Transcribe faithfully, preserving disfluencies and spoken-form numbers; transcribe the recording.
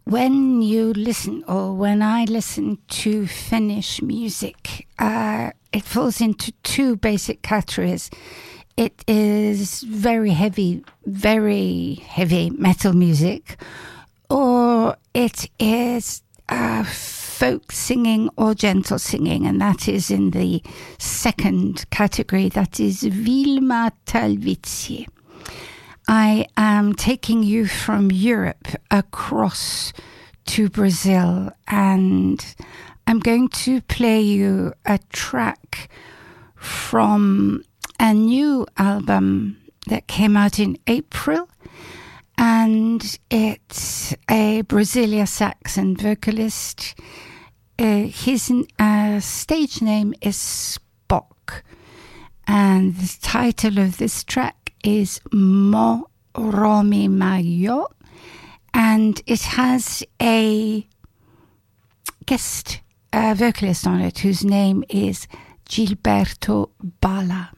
When you listen, or when I listen to Finnish music, uh, it falls into two basic categories. It is very heavy, very heavy metal music, or it is uh, folk singing or gentle singing, and that is in the second category. That is Vilma Talvitie. I am taking you from Europe across to Brazil, and I'm going to play you a track from a new album that came out in April, and it's a Brasilia Saxon vocalist. Uh, his uh, stage name is Spock, and the title of this track is Mo Romi Mayo, and it has a guest uh, vocalist on it whose name is Gilberto Bala.